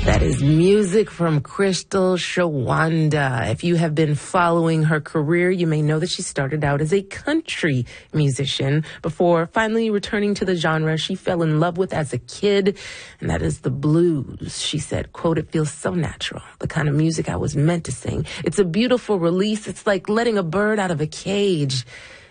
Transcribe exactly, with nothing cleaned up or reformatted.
That is music from Crystal Shawanda. If you have been following her career, you may know that she started out as a country musician before finally returning to the genre she fell in love with as a kid, and that is the blues. She said, quote, "It feels so natural, the kind of music I was meant to sing. It's a beautiful release. It's like letting a bird out of a cage."